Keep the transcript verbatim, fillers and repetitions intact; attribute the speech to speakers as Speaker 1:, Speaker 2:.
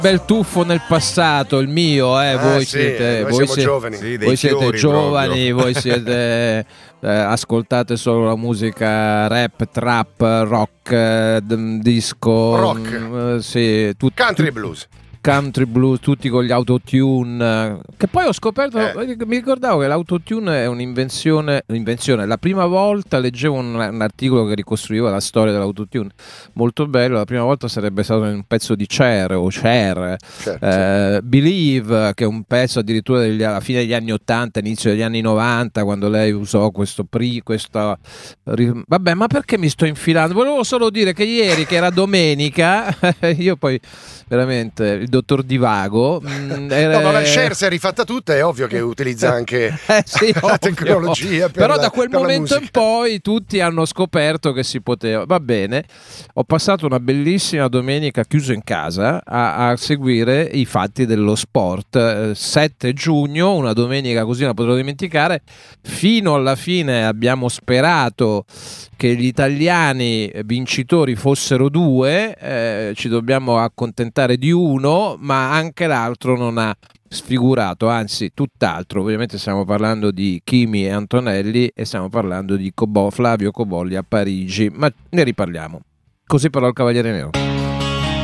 Speaker 1: bel tuffo nel passato, il mio, eh,
Speaker 2: Ah,
Speaker 1: voi
Speaker 2: sì,
Speaker 1: siete,
Speaker 2: noi
Speaker 1: voi
Speaker 2: siamo
Speaker 1: siete
Speaker 2: giovani.
Speaker 3: Sì, dei
Speaker 1: voi siete
Speaker 3: fiori
Speaker 1: giovani,
Speaker 3: proprio.
Speaker 1: voi siete eh, ascoltate solo la musica rap, rock, eh, d- disco,
Speaker 2: Rock.
Speaker 1: mm, sì, tut-
Speaker 2: Country
Speaker 1: tut-
Speaker 2: blues.
Speaker 1: country blues, tutti con gli autotune, che poi ho scoperto,
Speaker 2: Eh.
Speaker 1: mi ricordavo che l'autotune è un'invenzione, un'invenzione. La prima volta leggevo un, un articolo che ricostruiva la storia dell'autotune, molto bello. La prima volta sarebbe stato un pezzo di Cher o Cher,
Speaker 2: Certo.
Speaker 1: eh, Believe, che è un pezzo addirittura degli, alla fine degli anni ottanta, inizio degli anni novanta, quando lei usò questo pri, questa ri- vabbè, ma perché mi sto infilando? Volevo solo dire che ieri, che era domenica, io poi veramente il dottor Divago, mh, era...
Speaker 2: No, vabbè, Cher si è rifatta tutta, è ovvio che utilizza anche
Speaker 1: Eh sì,
Speaker 2: la
Speaker 1: ovvio.
Speaker 2: tecnologia per
Speaker 1: Però
Speaker 2: la-
Speaker 1: da quel
Speaker 2: per la
Speaker 1: momento in
Speaker 2: musica.
Speaker 1: poi tutti hanno scoperto che si poteva. Va bene, ho passato una bellissima domenica chiuso in casa a, a seguire i fatti dello sport. Eh, sette giugno, una domenica così non la potrò dimenticare. Fino alla fine abbiamo sperato che gli italiani vincitori fossero due, eh, ci dobbiamo accontentare di uno, ma anche l'altro non ha sfigurato, anzi tutt'altro. Ovviamente stiamo parlando di Kimi e Antonelli e stiamo parlando di Cobo, Flavio Cobolli a Parigi, ma ne riparliamo. Così parlò il Cavaliere Nero.